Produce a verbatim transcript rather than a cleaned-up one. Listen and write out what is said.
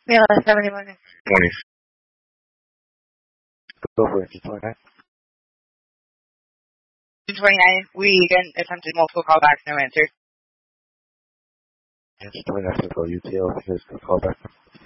Yeah, seventy morning. Morning. Go for it. twenty-nine. twenty-nine, we again attempted multiple callbacks, no answer. It's coming after the U T L because the callback.